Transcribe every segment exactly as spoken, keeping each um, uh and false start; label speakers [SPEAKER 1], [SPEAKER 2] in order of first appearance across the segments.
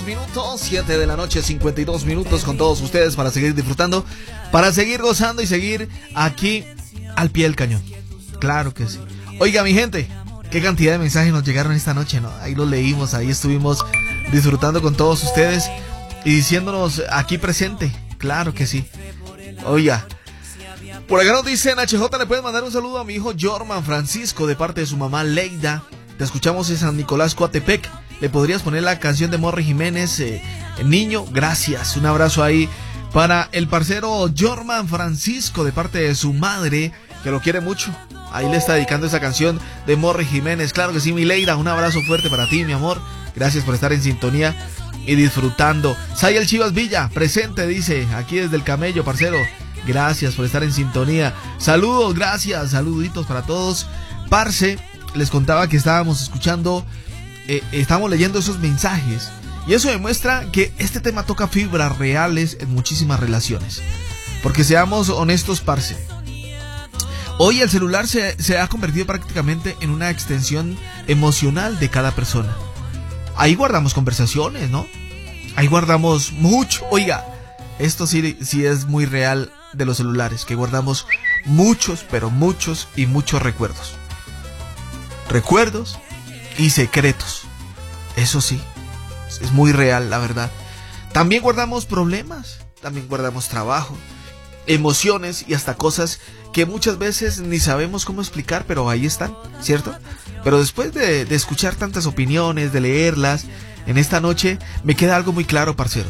[SPEAKER 1] minutos, siete de la noche, cincuenta y dos minutos con todos ustedes para seguir disfrutando, para seguir gozando y seguir aquí al pie del cañón. Claro que sí. Oiga, mi gente, qué cantidad de mensajes nos llegaron esta noche, ¿no? Ahí los leímos, ahí estuvimos disfrutando con todos ustedes y diciéndonos aquí presente. Claro que sí. Oiga, por acá nos dicen, H J, le puedes mandar un saludo a mi hijo Jorman Francisco de parte de su mamá Leida. Te escuchamos en San Nicolás, Coatepec. ¿Le podrías poner la canción de Morri Jiménez, eh, Niño? Gracias. Un abrazo ahí para el parcero Jorman Francisco de parte de su madre, que lo quiere mucho. Ahí le está dedicando esa canción de Morri Jiménez. Claro que sí, mi Leida. Un abrazo fuerte para ti, mi amor. Gracias por estar en sintonía y disfrutando. Sayel Chivas Villa, presente, dice, aquí desde el Camello, parcero. Gracias por estar en sintonía. Saludos, gracias, saluditos para todos. Parce, les contaba que estábamos escuchando, eh, estamos leyendo esos mensajes. Y eso demuestra que este tema toca fibras reales en muchísimas relaciones. Porque seamos honestos, parce. Hoy el celular se, se ha convertido prácticamente en una extensión emocional de cada persona. Ahí guardamos conversaciones, ¿no? Ahí guardamos mucho. Oiga, esto sí, sí es muy real de los celulares, que guardamos muchos, pero muchos y muchos recuerdos. Recuerdos y secretos. Eso sí, es muy real, la verdad. También guardamos problemas, también guardamos trabajo, emociones y hasta cosas que muchas veces ni sabemos cómo explicar, pero ahí están, ¿cierto? Pero después de, de escuchar tantas opiniones, de leerlas, en esta noche me queda algo muy claro, parceros.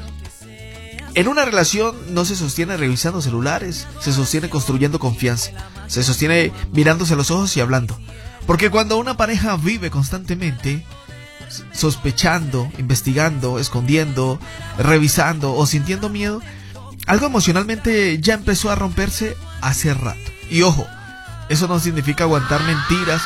[SPEAKER 1] En una relación no se sostiene revisando celulares, se sostiene construyendo confianza, se sostiene mirándose a los ojos y hablando. Porque cuando una pareja vive constantemente sospechando, investigando, escondiendo, revisando o sintiendo miedo, algo emocionalmente ya empezó a romperse hace rato. Y ojo, eso no significa aguantar mentiras